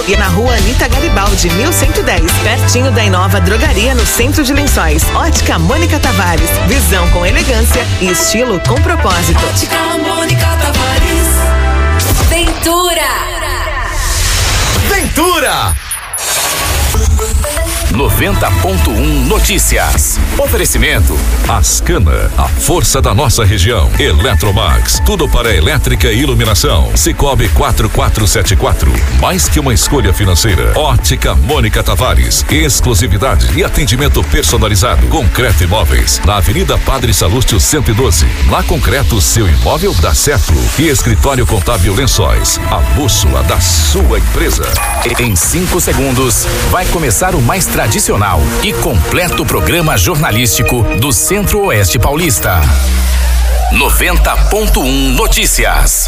e na rua Anita Garibaldi, 1110, pertinho da Inova Drogaria, no centro de Lençóis. Ótica Mônica Tavares, visão com elegância e estilo com propósito. Ótica Mônica Tavares. Ventura. 90.1 Notícias. Oferecimento Ascana, a força da nossa região. Eletromax, tudo para elétrica e iluminação. Cicobi 4474, mais que uma escolha financeira. Ótica Mônica Tavares, exclusividade e atendimento personalizado. Concreto Imóveis, na Avenida Padre Salúcio 112. Na Concreto, seu imóvel dá certo. E Escritório Contábil Lençóis, a bússola da sua empresa. Em 5 segundos, vai começar o mais tradicional e completo programa jornalístico do Centro-Oeste Paulista. 90.1 Notícias.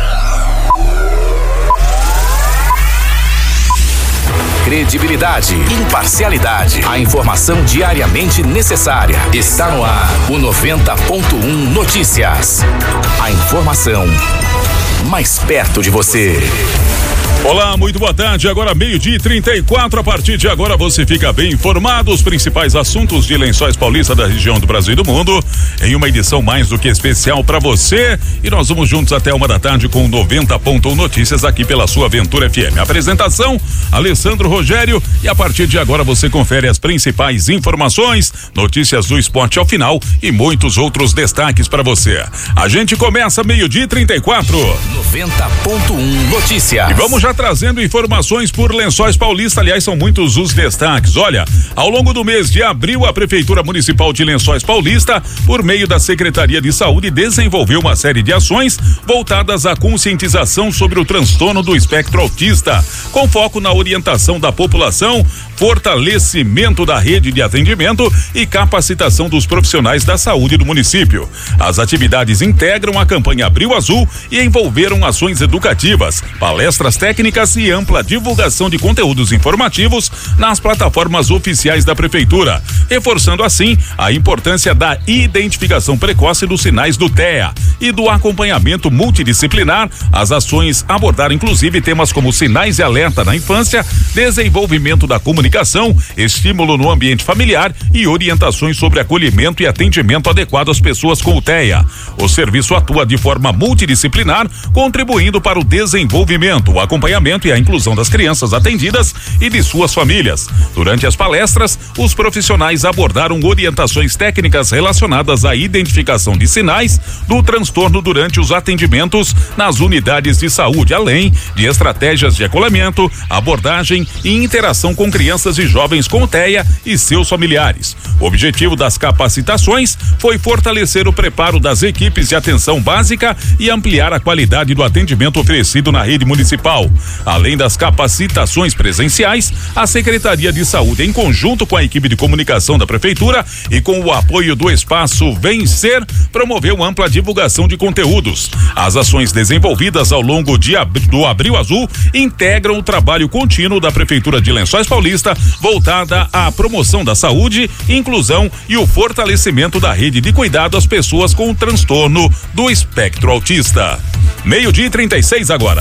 Credibilidade, imparcialidade, a informação diariamente necessária. Está no ar o 90.1 Notícias. A informação mais perto de você. Olá, muito boa tarde. Agora 12:34. A partir de agora você fica bem informado. Os principais assuntos de Lençóis Paulista, da região do Brasil e do mundo, em uma edição mais do que especial para você. E nós vamos juntos até 1h com 90.1 Notícias aqui pela sua Ventura FM. Apresentação, Alessandro Rogério. E a partir de agora você confere as principais informações, notícias do esporte ao final e muitos outros destaques para você. A gente começa 12:34. 90.1 Notícias. E vamos já trazendo informações por Lençóis Paulista. Aliás, são muitos os destaques. Olha, ao longo do mês de abril, a Prefeitura Municipal de Lençóis Paulista, por meio da Secretaria de Saúde, desenvolveu uma série de ações voltadas à conscientização sobre o transtorno do espectro autista, com foco na orientação da população, fortalecimento da rede de atendimento e capacitação dos profissionais da saúde do município. As atividades integram a campanha Abril Azul e envolveram ações educativas, palestras técnicas e ampla divulgação de conteúdos informativos nas plataformas oficiais da Prefeitura, reforçando assim a importância da identificação precoce dos sinais do TEA e do acompanhamento multidisciplinar. As ações abordaram inclusive temas como sinais e alerta na infância, desenvolvimento da comunicação, estímulo no ambiente familiar e orientações sobre acolhimento e atendimento adequado às pessoas com o TEA. O serviço atua de forma multidisciplinar, contribuindo para o desenvolvimento, o acompanhamento e a inclusão das crianças atendidas e de suas famílias. Durante as palestras, os profissionais abordaram orientações técnicas relacionadas à identificação de sinais do transtorno durante os atendimentos nas unidades de saúde, além de estratégias de acolhimento, abordagem e interação com crianças e jovens com TEA e seus familiares. O objetivo das capacitações foi fortalecer o preparo das equipes de atenção básica e ampliar a qualidade do atendimento oferecido na rede municipal. Além das capacitações presenciais, a Secretaria de Saúde, em conjunto com a equipe de comunicação da Prefeitura e com o apoio do Espaço Vencer, promoveu ampla divulgação de conteúdos. As ações desenvolvidas ao longo do Abril Azul integram o trabalho contínuo da Prefeitura de Lençóis Paulista, voltada à promoção da saúde, inclusão e o fortalecimento da rede de cuidado às pessoas com o transtorno do espectro autista. 12:36 agora.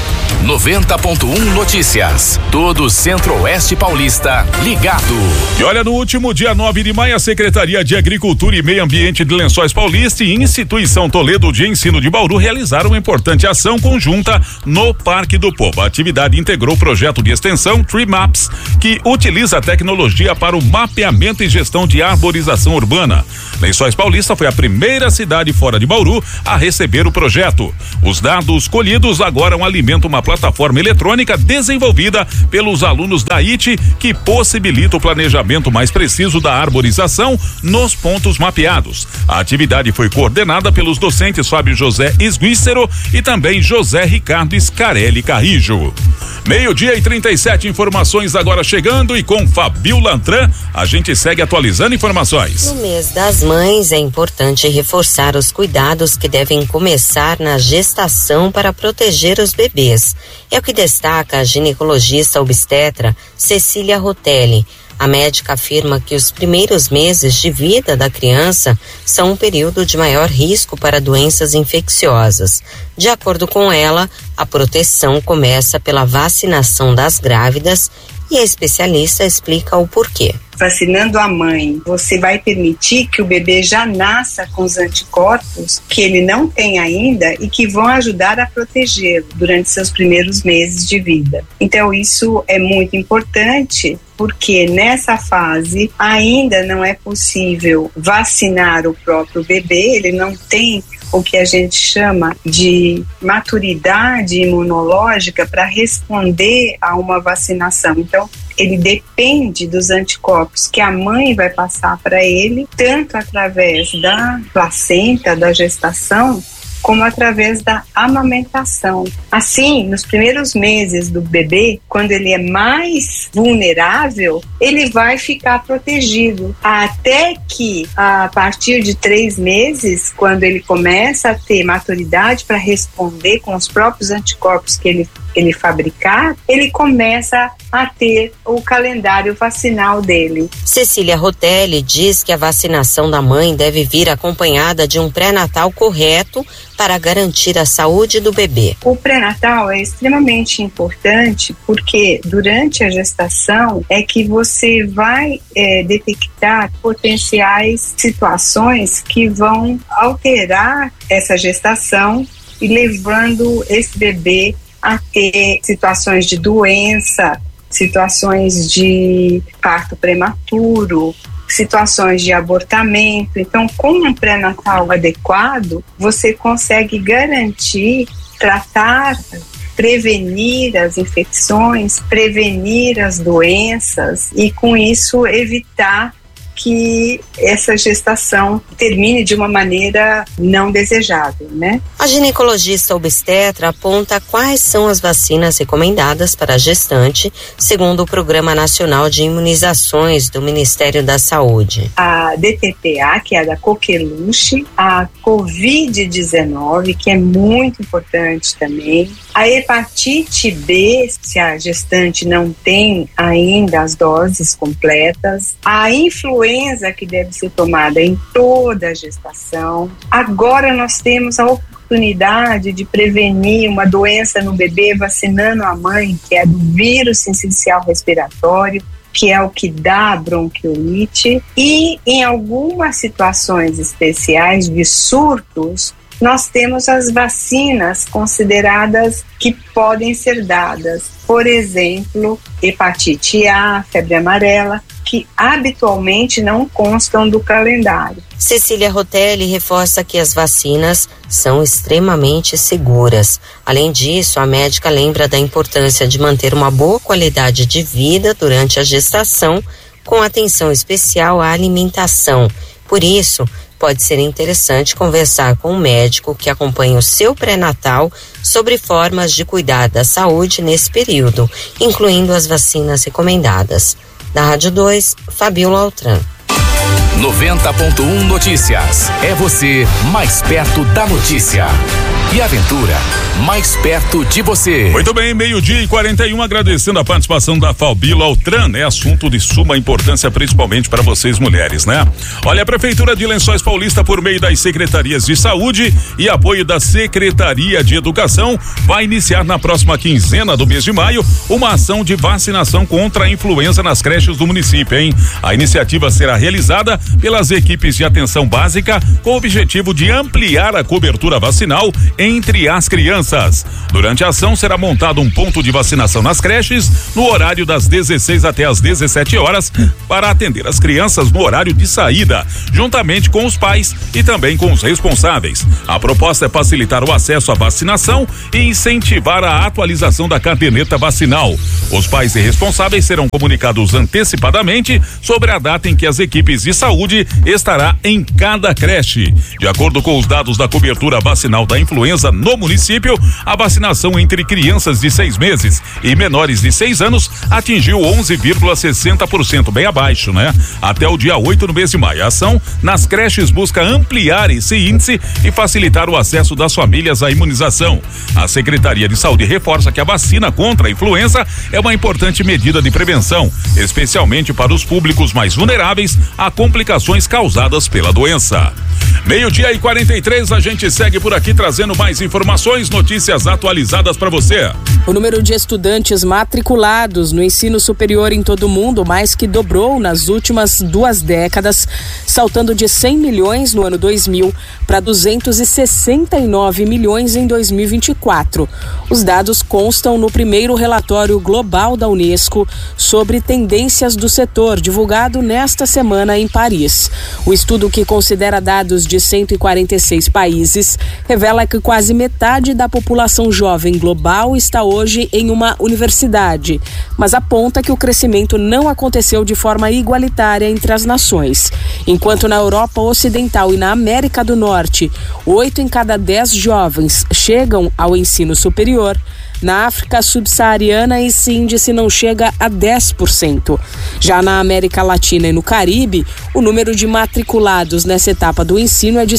90.1 Notícias. Todo o Centro-Oeste Paulista ligado. E olha, no último dia 9 de maio, a Secretaria de Agricultura e Meio Ambiente de Lençóis Paulista e Instituição Toledo de Ensino de Bauru realizaram uma importante ação conjunta no Parque do Povo. A atividade integrou o projeto de extensão Tree Maps, que utiliza a tecnologia para o mapeamento e gestão de arborização urbana. Lençóis Paulista foi a primeira cidade fora de Bauru a receber o projeto. Os dados colhidos agora alimentam uma plataforma eletrônica desenvolvida pelos alunos da IT, que possibilita o planejamento mais preciso da arborização nos pontos mapeados. A atividade foi coordenada pelos docentes Fábio José Esguícero e também José Ricardo Scarelli Carrijo. 12:37, informações agora chegando, e com Fabio Lantran a gente segue atualizando informações. No mês das mães é importante reforçar os cuidados que devem começar na gestação para proteger os bebês. crianças. É o que destaca a ginecologista obstetra Cecília Rotelli. A médica afirma que os primeiros meses de vida da criança são um período de maior risco para doenças infecciosas. De acordo com ela, a proteção começa pela vacinação das grávidas e a especialista explica o porquê. Vacinando a mãe, você vai permitir que o bebê já nasça com os anticorpos que ele não tem ainda e que vão ajudar a protegê-lo durante seus primeiros meses de vida. Então isso é muito importante porque nessa fase ainda não é possível vacinar o próprio bebê, ele não tem o que a gente chama de maturidade imunológica para responder a uma vacinação. Então, ele depende dos anticorpos que a mãe vai passar para ele, tanto através da placenta, da gestação, como através da amamentação. Assim, nos primeiros meses do bebê, quando ele é mais vulnerável, ele vai ficar protegido. Até que, a partir de 3 meses, quando ele começa a ter maturidade para responder com os próprios anticorpos que ele fabricar, ele começa a ter o calendário vacinal dele. Cecília Rotelli diz que a vacinação da mãe deve vir acompanhada de um pré-natal correto para garantir a saúde do bebê. O pré-natal é extremamente importante porque durante a gestação é que você vai detectar potenciais situações que vão alterar essa gestação e levando esse bebê a ter situações de doença, situações de parto prematuro, situações de abortamento. Então, com um pré-natal adequado, você consegue garantir, tratar, prevenir as infecções, prevenir as doenças e, com isso, evitar que essa gestação termine de uma maneira não desejável, né? A ginecologista obstetra aponta quais são as vacinas recomendadas para a gestante, segundo o Programa Nacional de Imunizações do Ministério da Saúde. A DTPA, que é a da coqueluche, a Covid-19, que é muito importante também, a hepatite B, se a gestante não tem ainda as doses completas, a influenza que deve ser tomada em toda a gestação. Agora nós temos a oportunidade de prevenir uma doença no bebê vacinando a mãe, que é do vírus sincicial respiratório, que é o que dá a bronquiolite, e em algumas situações especiais de surtos, nós temos as vacinas consideradas que podem ser dadas. Por exemplo, hepatite A, febre amarela, que habitualmente não constam do calendário. Cecília Rotelli reforça que as vacinas são extremamente seguras. Além disso, a médica lembra da importância de manter uma boa qualidade de vida durante a gestação, com atenção especial à alimentação. Por isso, pode ser interessante conversar com um médico que acompanha o seu pré-natal sobre formas de cuidar da saúde nesse período, incluindo as vacinas recomendadas. Da Rádio 2, Fabiola Altran. 90.1 Notícias. É você mais perto da notícia. E Aventura, mais perto de você. Muito bem, 12:41, agradecendo a participação da Fabiola Altran, é assunto de suma importância, principalmente para vocês mulheres, né? Olha, a Prefeitura de Lençóis Paulista, por meio das Secretarias de Saúde e apoio da Secretaria de Educação, vai iniciar na próxima quinzena do mês de maio uma ação de vacinação contra a influenza nas creches do município, hein? A iniciativa será realizada pelas equipes de atenção básica com o objetivo de ampliar a cobertura vacinal entre as crianças. Durante a ação será montado um ponto de vacinação nas creches no horário das 16 até as 17 horas para atender as crianças no horário de saída, juntamente com os pais e também com os responsáveis. A proposta é facilitar o acesso à vacinação e incentivar a atualização da caderneta vacinal. Os pais e responsáveis serão comunicados antecipadamente sobre a data em que as equipes de saúde estará em cada creche. De acordo com os dados da cobertura vacinal da influenza influenza no município, a vacinação entre crianças de 6 meses e menores de 6 anos atingiu 11,60%, bem abaixo, né? Até o dia 8 no mês de maio. A ação nas creches busca ampliar esse índice e facilitar o acesso das famílias à imunização. A Secretaria de Saúde reforça que a vacina contra a influenza é uma importante medida de prevenção, especialmente para os públicos mais vulneráveis a complicações causadas pela doença. 12:43, a gente segue por aqui trazendo mais informações, notícias atualizadas para você. O número de estudantes matriculados no ensino superior em todo o mundo mais que dobrou nas últimas 2 décadas, saltando de 100 milhões no ano 2000 para 269 milhões em 2024. Os dados constam no primeiro relatório global da Unesco sobre tendências do setor, divulgado nesta semana em Paris. O estudo, que considera dados de 146 países, revela que quase metade da população jovem global está hoje em uma universidade, mas aponta que o crescimento não aconteceu de forma igualitária entre as nações. Enquanto na Europa Ocidental e na América do Norte, 8 em cada 10 jovens chegam ao ensino superior, na África subsaariana esse índice não chega a 10%. Já na América Latina e no Caribe, o número de matriculados nessa etapa do ensino é de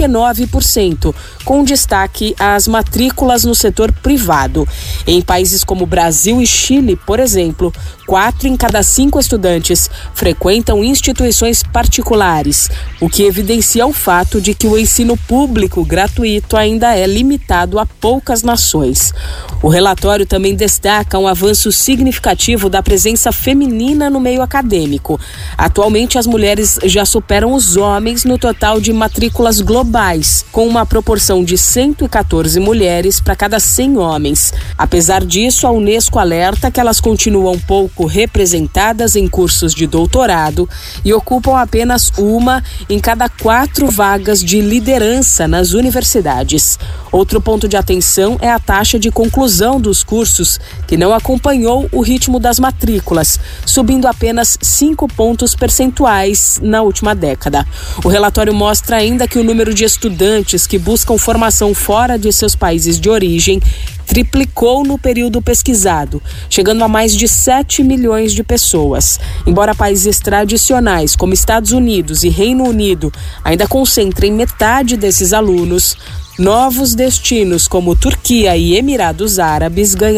59%, com destaque às matrículas no setor privado. Em países como Brasil e Chile, por exemplo, 4 em cada 5 estudantes frequentam instituições particulares, o que evidencia o fato de que o ensino público gratuito ainda é limitado a poucas nações. O relatório também destaca um avanço significativo da presença feminina no meio acadêmico. Atualmente, as mulheres já superam os homens no total de matrículas globais, com uma proporção de 114 mulheres para cada 100 homens. Apesar disso, a Unesco alerta que elas continuam pouco representadas em cursos de doutorado e ocupam apenas 1 em cada 4 vagas de liderança nas universidades. Outro ponto de atenção é a taxa de conclusão dos cursos, que não acompanhou o ritmo das matrículas, subindo apenas 5 pontos percentuais na última década. O relatório mostra ainda que o número de estudantes que buscam formação fora de seus países de origem triplicou no período pesquisado, chegando a mais de 7 milhões de pessoas. Embora países tradicionais como Estados Unidos e Reino Unido ainda concentrem metade desses alunos, novos destinos como Turquia e Emirados Árabes ganharam